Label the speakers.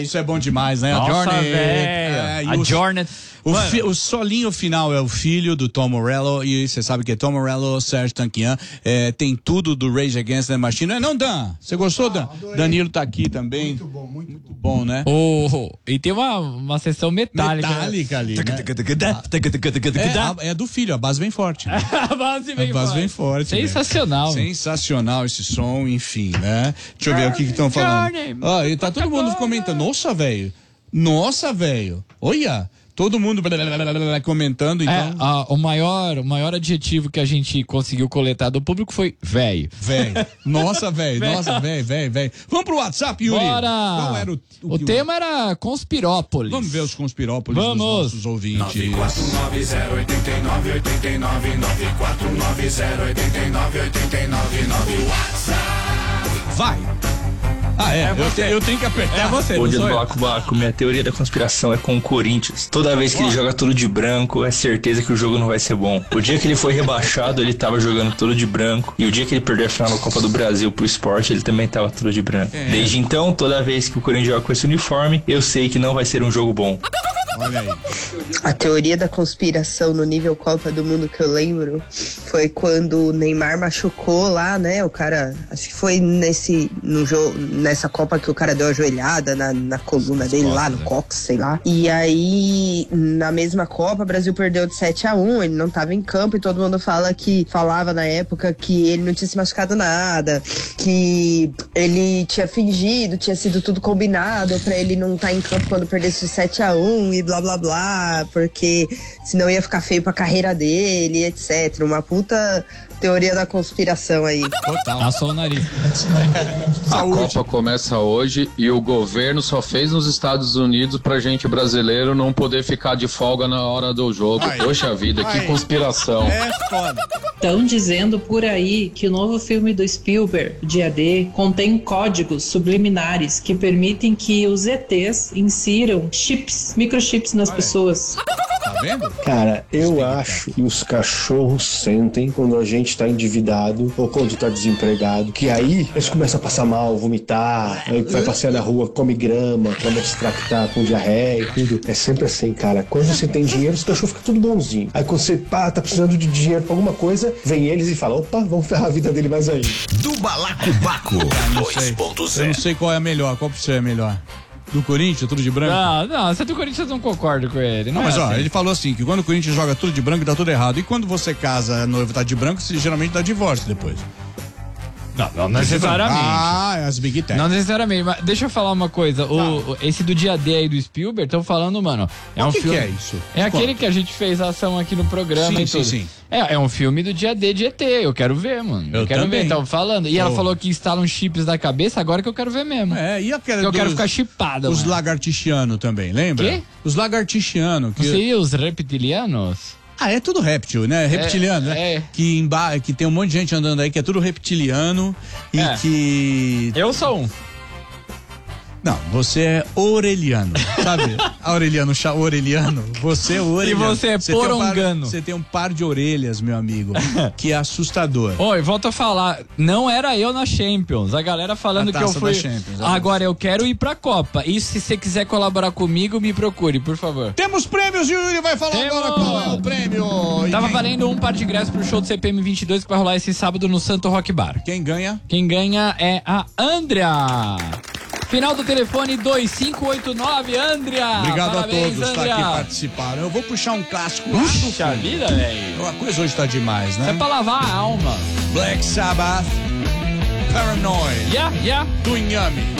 Speaker 1: isso é bom demais, né?
Speaker 2: Nossa,
Speaker 1: a Journey.
Speaker 2: velho. A Journey.
Speaker 1: O solinho final é o filho do Tom Morello, e você sabe que é Tom Morello, Serj Tankian, tem tudo do Rage Against the Machine. Não, Dan? Você gostou, Dan? Danilo tá aqui também. Muito bom, né?
Speaker 2: E tem uma sessão metálica.
Speaker 1: Metálica ali, né? É do filho, a base vem forte. Né?
Speaker 2: A base vem forte. Sensacional.
Speaker 1: Sensacional esse som, enfim, né? Deixa eu ver o que estão falando. E tá todo mundo comentando. Nossa, velho. Olha. Todo mundo comentando, então.
Speaker 2: O maior adjetivo que a gente conseguiu coletar do público foi velho.
Speaker 1: Velho. Nossa, velho. Velho. Vamos pro WhatsApp, Yuri.
Speaker 2: Bora.
Speaker 1: Qual era
Speaker 2: o tema era Conspirópolis.
Speaker 1: Vamos ver os Conspirópolis dos nossos ouvintes.
Speaker 3: 94908989, 94908989, WhatsApp.
Speaker 1: Vai. Eu tenho que apertar.
Speaker 2: É você,
Speaker 4: Bom dia do Baco. Minha teoria da conspiração é com o Corinthians. Toda vez que ele joga tudo de branco, é certeza que o jogo não vai ser bom. O dia que ele foi rebaixado, ele tava jogando tudo de branco. E o dia que ele perdeu a final da Copa do Brasil pro Sport, ele também tava tudo de branco. Desde então, toda vez que o Corinthians joga com esse uniforme, eu sei que não vai ser um jogo bom.
Speaker 1: Olha aí.
Speaker 5: A teoria da conspiração no nível Copa do Mundo que eu lembro foi quando o Neymar machucou lá, né? O cara, acho que foi nessa Copa que o cara deu a joelhada na coluna dele lá, no cox, sei lá. E aí, na mesma Copa, o Brasil perdeu de 7-1, ele não tava em campo e todo mundo falava na época que ele não tinha se machucado nada, que ele tinha fingido, tinha sido tudo combinado pra ele não estar em campo quando perdesse de 7-1 e blá blá blá, porque senão ia ficar feio pra carreira dele, etc. Uma puta teoria da conspiração aí.
Speaker 2: Total. Passou o nariz.
Speaker 6: A Copa começa hoje e o governo só fez nos Estados Unidos pra gente brasileiro não poder ficar de folga na hora do jogo. Poxa vida, que conspiração.
Speaker 1: É foda.
Speaker 7: Estão dizendo por aí que o novo filme do Spielberg, Dia D, contém códigos subliminares que permitem que os ETs insiram microchips nas pessoas.
Speaker 1: Tá vendo?
Speaker 8: Cara, eu acho que os cachorros sentem quando a gente tá endividado ou quando tá desempregado, que aí eles começam a passar mal, vomitar, aí vai passear na rua, come grama, começa a tractar com diarreia e tudo. É sempre assim, cara. Quando você tem dinheiro, os cachorros ficam tudo bonzinho. Aí quando você tá precisando de dinheiro pra alguma coisa, vem eles e falam, opa, vamos ferrar a vida dele mais ainda.
Speaker 3: Do Balacobaco 2.0.
Speaker 1: Eu não sei qual é a melhor, qual pra você é a melhor? Do Corinthians, tudo de branco?
Speaker 2: Não, se é do Corinthians eu não concordo com ele.
Speaker 1: Não, mas
Speaker 2: assim.
Speaker 1: ele falou assim, que quando o Corinthians joga tudo de branco, dá tudo errado. E quando você casa, a noiva tá de branco, você geralmente dá divórcio depois.
Speaker 2: Não necessariamente.
Speaker 1: É as Big Tech.
Speaker 2: Não necessariamente, mas deixa eu falar uma coisa. Esse do Dia D aí do Spielberg, estão falando, mano.
Speaker 1: O que é isso?
Speaker 2: É aquele que a gente fez a ação aqui no programa.
Speaker 1: Sim.
Speaker 2: É um filme do Dia D de ET. Eu quero ver, mano. Eu quero ver. Estão falando. E ela falou que instalam chips na cabeça, agora que eu quero ver mesmo.
Speaker 1: E aquela
Speaker 2: eu quero ficar chipada.
Speaker 1: Os
Speaker 2: mano.
Speaker 1: lagartixianos também, lembra?
Speaker 2: Quê?
Speaker 1: Os lagartixianos.
Speaker 2: Você os reptilianos?
Speaker 1: É tudo réptil, né? Reptiliano, né? Que tem um monte de gente andando aí que é tudo reptiliano e que...
Speaker 2: Eu sou um.
Speaker 1: Não, você é orelhano, sabe? Aureliano, orelhano, você é orelhano.
Speaker 2: E você é porongano.
Speaker 1: Você tem um par de orelhas, meu amigo, que é assustador.
Speaker 2: Oi, volto a falar, não era eu na Champions. A galera falando que eu fui... Agora eu quero ir pra Copa. E se você quiser colaborar comigo, me procure, por favor.
Speaker 1: Temos prêmios, Yuri vai falar agora qual é o prêmio.
Speaker 2: Tava valendo um par de ingressos pro show do CPM 22 que vai rolar esse sábado no Santo Rock Bar.
Speaker 1: Quem ganha?
Speaker 2: Quem ganha é a Andrea. Final do telefone 2589, Andrea.
Speaker 1: Obrigado
Speaker 2: Parabéns,
Speaker 1: a todos
Speaker 2: Andrea.
Speaker 1: que participaram. Eu vou puxar um clássico.
Speaker 2: Puxa vida, velho.
Speaker 1: A coisa hoje tá demais, né?
Speaker 2: É pra lavar a alma.
Speaker 1: Black Sabbath, Paranoid.
Speaker 2: Yeah.
Speaker 1: Do Inhame.